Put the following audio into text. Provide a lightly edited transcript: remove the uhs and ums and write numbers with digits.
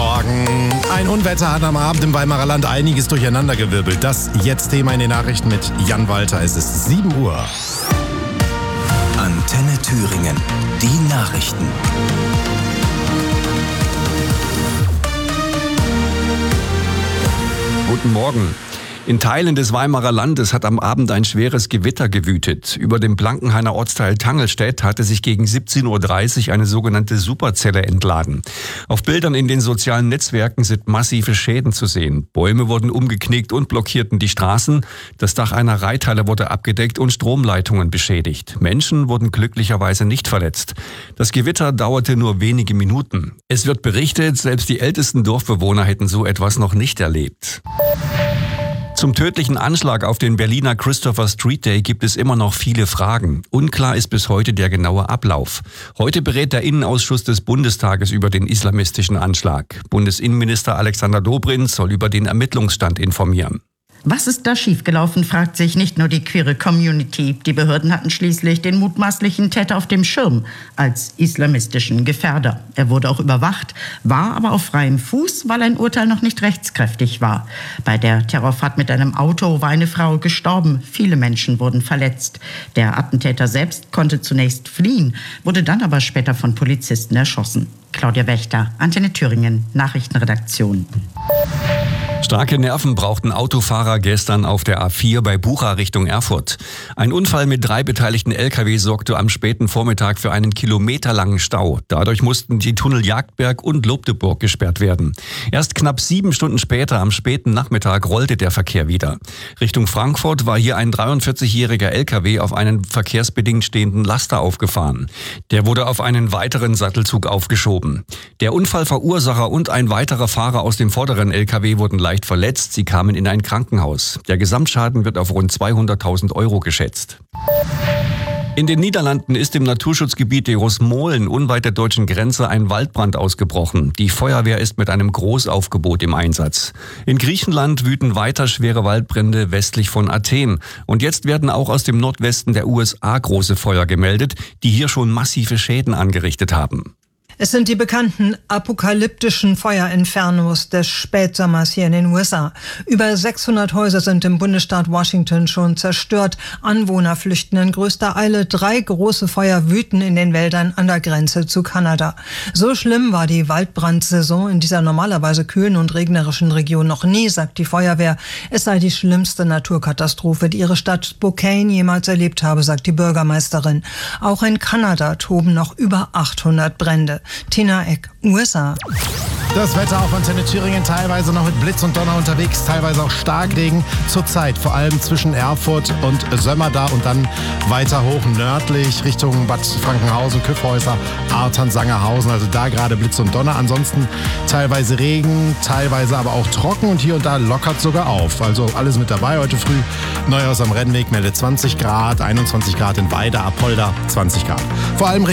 Morgen. Ein Unwetter hat am Abend im Weimarer Land einiges durcheinandergewirbelt. Das jetzt Thema in den Nachrichten mit Jan Walter. Es ist 7 Uhr. Antenne Thüringen. Die Nachrichten. Guten Morgen. In Teilen des Weimarer Landes hat am Abend ein schweres Gewitter gewütet. Über dem Blankenhainer Ortsteil Tangelstedt hatte sich gegen 17:30 Uhr eine sogenannte Superzelle entladen. Auf Bildern in den sozialen Netzwerken sind massive Schäden zu sehen. Bäume wurden umgeknickt und blockierten die Straßen. Das Dach einer Reithalle wurde abgedeckt und Stromleitungen beschädigt. Menschen wurden glücklicherweise nicht verletzt. Das Gewitter dauerte nur wenige Minuten. Es wird berichtet, selbst die ältesten Dorfbewohner hätten so etwas noch nicht erlebt. Zum tödlichen Anschlag auf den Berliner Christopher Street Day gibt es immer noch viele Fragen. Unklar ist bis heute der genaue Ablauf. Heute berät der Innenausschuss des Bundestages über den islamistischen Anschlag. Bundesinnenminister Alexander Dobrindt soll über den Ermittlungsstand informieren. Was ist da schiefgelaufen, fragt sich nicht nur die queere Community. Die Behörden hatten schließlich den mutmaßlichen Täter auf dem Schirm als islamistischen Gefährder. Er wurde auch überwacht, war aber auf freiem Fuß, weil ein Urteil noch nicht rechtskräftig war. Bei der Terrorfahrt mit einem Auto war eine Frau gestorben. Viele Menschen wurden verletzt. Der Attentäter selbst konnte zunächst fliehen, wurde dann aber später von Polizisten erschossen. Claudia Wächter, Antenne Thüringen, Nachrichtenredaktion. Starke Nerven brauchten Autofahrer gestern auf der A4 bei Bucha Richtung Erfurt. Ein Unfall mit 3 beteiligten Lkw sorgte am späten Vormittag für einen kilometerlangen Stau. Dadurch mussten die Tunnel Jagdberg und Lobdeburg gesperrt werden. Erst knapp 7 Stunden später, am späten Nachmittag, rollte der Verkehr wieder. Richtung Frankfurt war hier ein 43-jähriger Lkw auf einen verkehrsbedingt stehenden Laster aufgefahren. Der wurde auf einen weiteren Sattelzug aufgeschoben. Der Unfallverursacher und ein weiterer Fahrer aus dem vorderen Lkw wurden leicht verletzt. Sie kamen in ein Krankenhaus. Der Gesamtschaden wird auf rund 200.000 € geschätzt. In den Niederlanden ist im Naturschutzgebiet de Rosmolen unweit der deutschen Grenze ein Waldbrand ausgebrochen. Die Feuerwehr ist mit einem Großaufgebot im Einsatz. In Griechenland wüten weiter schwere Waldbrände westlich von Athen. Und jetzt werden auch aus dem Nordwesten der USA große Feuer gemeldet, die hier schon massive Schäden angerichtet haben. Es sind die bekannten apokalyptischen Feuerinfernos des Spätsommers hier in den USA. Über 600 Häuser sind im Bundesstaat Washington schon zerstört. Anwohner flüchten in größter Eile. 3 große Feuer wüten in den Wäldern an der Grenze zu Kanada. So schlimm war die Waldbrandsaison in dieser normalerweise kühlen und regnerischen Region noch nie, sagt die Feuerwehr. Es sei die schlimmste Naturkatastrophe, die ihre Stadt Spokane jemals erlebt habe, sagt die Bürgermeisterin. Auch in Kanada toben noch über 800 Brände. Tina Eck, USA. Das Wetter auf Antenne Thüringen, teilweise noch mit Blitz und Donner unterwegs, teilweise auch Starkregen. Zurzeit vor allem zwischen Erfurt und Sömmerda und dann weiter hoch nördlich Richtung Bad Frankenhausen, Küffhäuser, Artern, Sangerhausen. Also da gerade Blitz und Donner. Ansonsten teilweise Regen, teilweise aber auch trocken und hier und da lockert sogar auf. Also alles mit dabei. Heute früh Neuhaus am Rennweg meldet 20 Grad, 21 Grad in Weida, Apolda 20 Grad. Vor allem